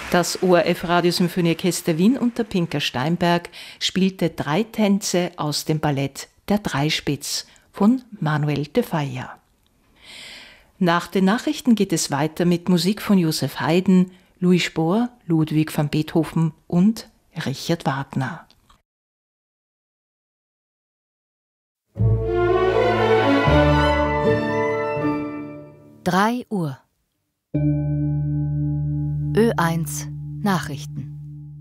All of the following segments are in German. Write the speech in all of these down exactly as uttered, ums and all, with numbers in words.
Das O R F Radiosymphonieorchester Wien unter Pinka Steinberg spielte drei Tänze aus dem Ballett Der Dreispitz von Manuel de Falla. Nach den Nachrichten geht es weiter mit Musik von Josef Haydn, Louis Spohr, Ludwig van Beethoven und Richard Wagner. drei Uhr. Ö eins Nachrichten.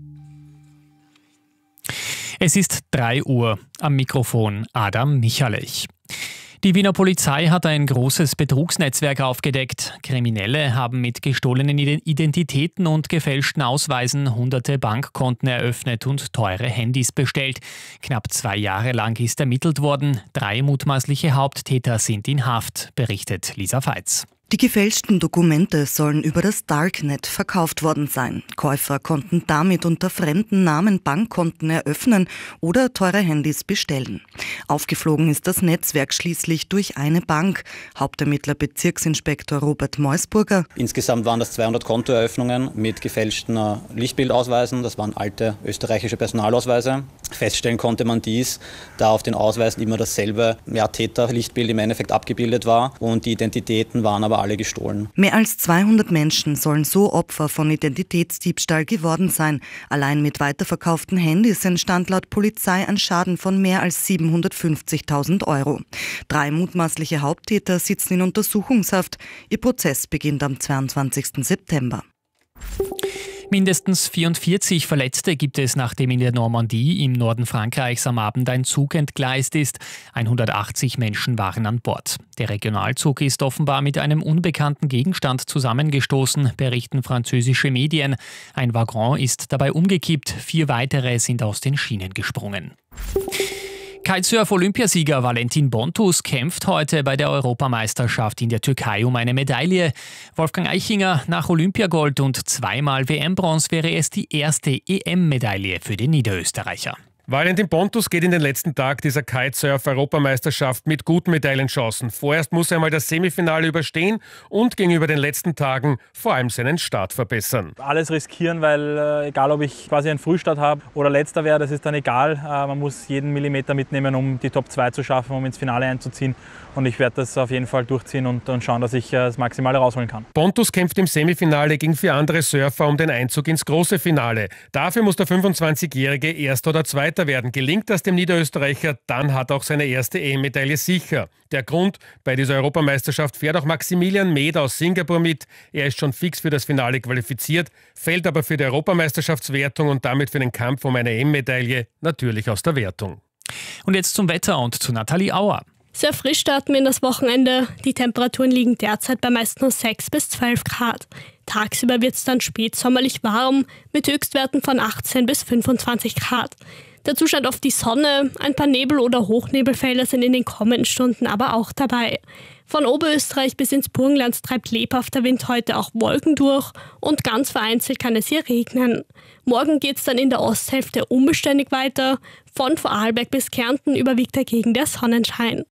Es ist drei Uhr. Am Mikrofon Adam Michalech. Die Wiener Polizei hat ein großes Betrugsnetzwerk aufgedeckt. Kriminelle haben mit gestohlenen Identitäten und gefälschten Ausweisen hunderte Bankkonten eröffnet und teure Handys bestellt. Knapp zwei Jahre lang ist ermittelt worden. Drei mutmaßliche Haupttäter sind in Haft, berichtet Lisa Veitz. Die gefälschten Dokumente sollen über das Darknet verkauft worden sein. Käufer konnten damit unter fremden Namen Bankkonten eröffnen oder teure Handys bestellen. Aufgeflogen ist das Netzwerk schließlich durch eine Bank. Hauptermittler Bezirksinspektor Robert Meusburger. Insgesamt waren das zweihundert Kontoeröffnungen mit gefälschten Lichtbildausweisen. Das waren alte österreichische Personalausweise. Feststellen konnte man dies, da auf den Ausweisen immer dasselbe ja, Täter-Lichtbild im Endeffekt abgebildet war und die Identitäten waren aber alle gestohlen. Mehr als zweihundert Menschen sollen so Opfer von Identitätsdiebstahl geworden sein. Allein mit weiterverkauften Handys entstand laut Polizei ein Schaden von mehr als siebenhundertfünfzigtausend Euro. Drei mutmaßliche Haupttäter sitzen in Untersuchungshaft. Ihr Prozess beginnt am zweiundzwanzigsten September. Mindestens vierundvierzig Verletzte gibt es, nachdem in der Normandie im Norden Frankreichs am Abend ein Zug entgleist ist. hundertachtzig Menschen waren an Bord. Der Regionalzug ist offenbar mit einem unbekannten Gegenstand zusammengestoßen, berichten französische Medien. Ein Waggon ist dabei umgekippt, vier weitere sind aus den Schienen gesprungen. Kitesurf-Olympiasieger Valentin Bontus kämpft heute bei der Europameisterschaft in der Türkei um eine Medaille. Wolfgang Eichinger, nach Olympiagold und zweimal W M-Bronze wäre es die erste E M-Medaille für den Niederösterreicher. Valentin Bontus geht in den letzten Tag dieser Kitesurf-Europameisterschaft mit guten Medaillenchancen. Vorerst muss er einmal das Semifinale überstehen und gegenüber den letzten Tagen vor allem seinen Start verbessern. Alles riskieren, weil äh, egal ob ich quasi einen Frühstart habe oder letzter wäre, das ist dann egal. Äh, man muss jeden Millimeter mitnehmen, um die Top zwei zu schaffen, um ins Finale einzuziehen. Und ich werde das auf jeden Fall durchziehen und, und schauen, dass ich äh, das Maximale rausholen kann. Bontus kämpft im Semifinale gegen vier andere Surfer um den Einzug ins große Finale. Dafür muss der fünfundzwanzigjährige Erster oder Zweiter werden. Gelingt das dem Niederösterreicher, dann hat auch seine erste E M-Medaille sicher. Der Grund, bei dieser Europameisterschaft fährt auch Maximilian Med aus Singapur mit. Er ist schon fix für das Finale qualifiziert, fällt aber für die Europameisterschaftswertung und damit für den Kampf um eine E M-Medaille natürlich aus der Wertung. Und jetzt zum Wetter und zu Nathalie Auer. Sehr frisch starten wir in das Wochenende. Die Temperaturen liegen derzeit bei meist nur sechs bis zwölf Grad. Tagsüber wird es dann spätsommerlich warm mit Höchstwerten von achtzehn bis fünfundzwanzig Grad. Dazu scheint oft die Sonne, ein paar Nebel- oder Hochnebelfelder sind in den kommenden Stunden aber auch dabei. Von Oberösterreich bis ins Burgenland treibt lebhafter Wind heute auch Wolken durch und ganz vereinzelt kann es hier regnen. Morgen geht es dann in der Osthälfte unbeständig weiter. Von Vorarlberg bis Kärnten überwiegt dagegen der Sonnenschein.